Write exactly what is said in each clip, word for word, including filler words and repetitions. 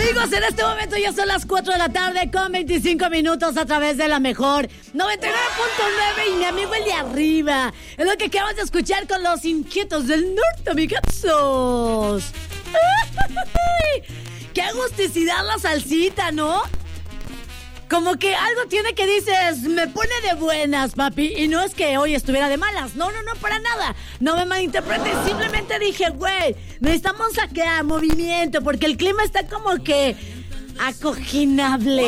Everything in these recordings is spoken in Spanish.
Amigos, en este momento ya son las cuatro de la tarde con veinticinco minutos a través de la mejor noventa y nueve punto nueve y mi amigo el de arriba. Es lo que acabamos de escuchar con los inquietos del norte, amigazos. ¡Qué agusticidad la salsita!, ¿no? Como que algo tiene que dices, me pone de buenas, papi. Y no es que hoy estuviera de malas. No, no, no, para nada. No me malinterpretes. Simplemente dije, güey, necesitamos sacar movimiento porque el clima está como que acoginable.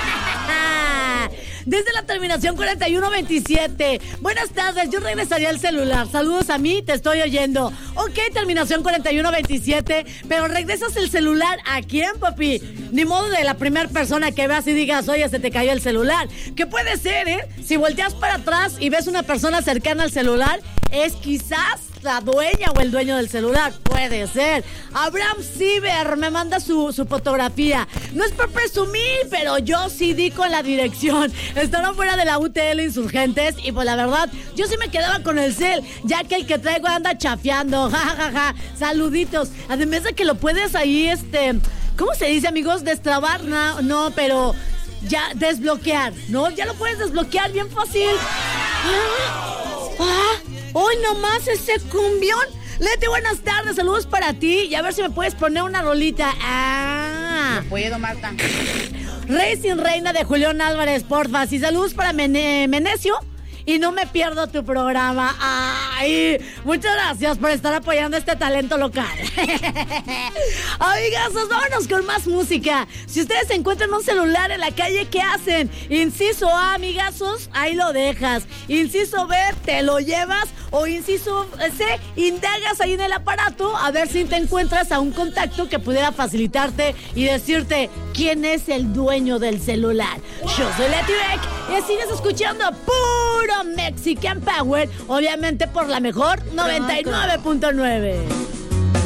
Desde la terminación cuarenta y uno veintisiete. Buenas tardes, yo regresaría al celular. Saludos a mí, te estoy oyendo. Ok, terminación cuarenta y uno veintisiete. Pero regresas el celular, ¿a quién, papi? Ni modo de la primera persona que veas y digas, oye, se te cayó el celular. ¿Qué puede ser, eh? Si volteas para atrás y ves una persona cercana al celular, es quizás la dueña o el dueño del celular. Puede ser. Abraham Ciber me manda su, su fotografía. No es por presumir, pero yo sí di con la dirección. Estaban fuera de la U T L Insurgentes y pues la verdad, yo sí me quedaba con el cel, ya que el que traigo anda chafeando. Ja, ja, ja. Saluditos. Además de que lo puedes ahí, este... ¿cómo se dice, amigos? Destrabar, no, no, pero ya desbloquear, ¿no? Ya lo puedes desbloquear bien fácil. Ah, ah, hoy nomás ese cumbión. Leti, buenas tardes, saludos para ti. Y a ver si me puedes poner una rolita. Ah. No puedo, Marta. Rey sin reina de Julián Álvarez, porfa. Y saludos para Mene- Menecio. Y no me pierdo tu programa. Ay, muchas gracias por estar apoyando este talento local. Amigazos, vámonos con más música. Si ustedes encuentran un celular en la calle, ¿qué hacen? Inciso A, amigazos, ahí lo dejas. Inciso B, te lo llevas. O inciso C, indagas ahí en el aparato a ver si te encuentras a un contacto que pudiera facilitarte y decirte quién es el dueño del celular. Yo soy Leti Beck y sigues escuchando puro Mexican Power, obviamente por la mejor noventa y nueve punto nueve.